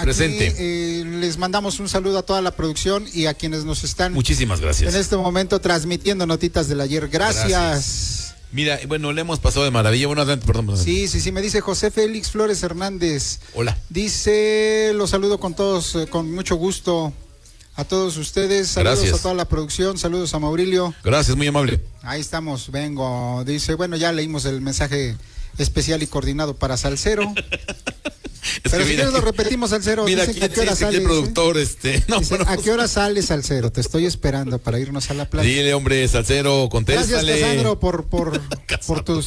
Presente. Les mandamos un saludo a toda la producción y a quienes nos están. Muchísimas gracias. En este momento transmitiendo notitas del ayer. Gracias. Mira, bueno, le hemos pasado de maravilla. Bueno, adelante, perdón. Sí, me dice José Félix Flores Hernández. Hola. Dice, los saludo con todos, con mucho gusto a todos ustedes. Saludos Gracias. a toda la producción, saludos a Maurilio. Gracias, muy amable. Ahí estamos, vengo. Dice, bueno, ya leímos el mensaje especial y coordinado para Salcero. Pero si quieres lo repetimos, Salcero. Mira, Dicen que a qué hora sales, el productor, no, dice, bueno, ¿a qué hora sales, Salcero? Te estoy esperando para irnos a la playa. Dile, hombre, Salcero, contéstale. Gracias, Casandro, por tus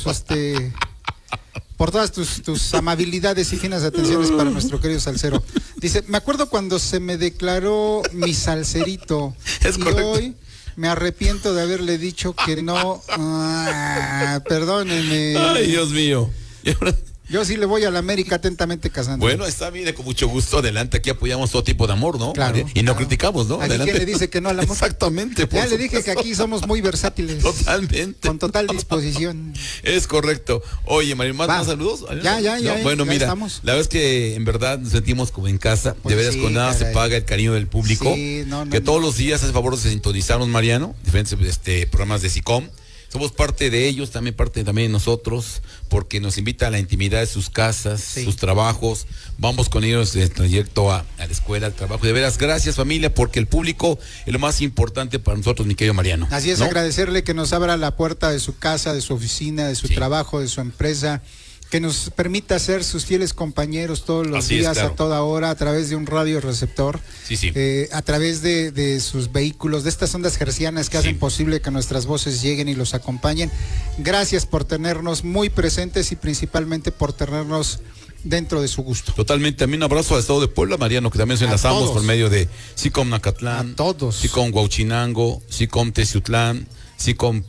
por todas tus amabilidades y finas atenciones para nuestro querido Salsero. Dice, me acuerdo cuando se me declaró mi salserito. Es y correcto. Hoy me arrepiento de haberle dicho que no. Perdónenme. Ay, Dios mío. Y ahora, Yo sí le voy a la América atentamente, Casandro. bueno, está bien, con mucho gusto. Adelante, aquí apoyamos todo tipo de amor, ¿no? Claro, Y no claro. criticamos, ¿no? Aquí Adelante. ¿quién le dice que no al amor? Exactamente. por Ya le dije supuesto. que aquí somos muy versátiles. Totalmente. Con total disposición. Es correcto. Oye, Mario, ¿más saludos? Ya, Bueno, ya mira, estamos. la verdad es que en verdad nos sentimos como en casa. Pues de veras, sí, con nada caray. se paga el cariño del público. Sí, no, que todos no. los días hace favor de sintonizarnos, Mariano. Diferentes programas de SICOM. Somos parte de ellos, también parte también de nosotros, porque nos invita a la intimidad de sus casas, Sí. sus trabajos. Vamos con ellos en el trayecto a la escuela, al trabajo. De veras, gracias, familia, porque el público es lo más importante para nosotros, mi querido Mariano. Así es, ¿no? agradecerle que nos abra la puerta de su casa, de su oficina, de su Sí. trabajo, de su empresa, que nos permita ser sus fieles compañeros todos los Así es, días, claro. a toda hora, a través de un radio receptor, Sí. a través de sus vehículos, de estas ondas hercianas que Sí. hacen posible que nuestras voces lleguen y los acompañen. Gracias por tenernos muy presentes y principalmente por tenernos dentro de su gusto. Totalmente. También un abrazo al estado de Puebla, Mariano, que también nos enlazamos todos. por medio de SICOM Nacatlán, A todos. SICOM Huauchinango, SICOM Teciutlán, SICOM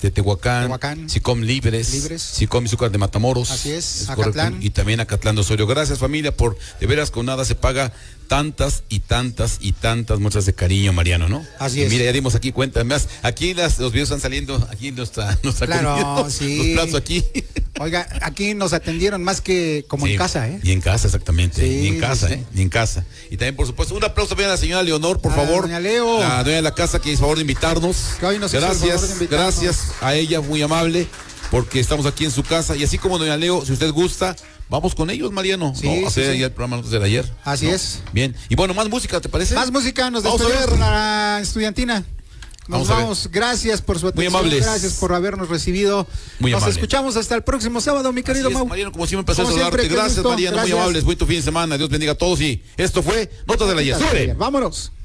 Tehuacán, SICOM Libres, SICOM Izúcar de Matamoros. Así es, correcto. Acatlán. Y también Acatlán de Osorio. Gracias, familia, por de veras con nada se paga tantas y tantas y tantas muestras de cariño, Mariano, ¿no? Así y es. Mira, ya dimos aquí cuenta. Además, aquí los videos están saliendo, aquí nuestra Claro, comida, sí. los platos aquí. Oiga, aquí nos atendieron más que como Sí, en casa, ¿eh? Y en casa, exactamente. Sí, y en casa, sí. Y en casa. Y también, por supuesto, un aplauso también a la señora Leonor, por A favor. doña Leo. La dueña de la casa que hizo favor de invitarnos. Que hoy nos hizo el favor de invitarnos. Gracias a ella, muy amable, porque estamos aquí en su casa. Y así como doña Leo, si usted gusta, vamos con ellos, Mariano. Sí, ¿no? Hacer sí. ya el programa nosotros del ayer. Así ¿no? es. Bien. Y bueno, más música, ¿te parece? Más música, nos Vamos a despedimos ver. con la estudiantina. Nos Vamos a ver. vamos, gracias por su atención, amables. gracias por habernos recibido. Muy Nos amable. escuchamos hasta el próximo sábado, mi querido Así es, Mau. Mariano, como siempre, un placer Como siempre, saludarte. qué Gracias, gusto. Mariano, muy Gracias. amables. Buen tu fin de semana. Dios bendiga a todos. Y esto fue Notas del Ayer. ¡Súbele! Vámonos.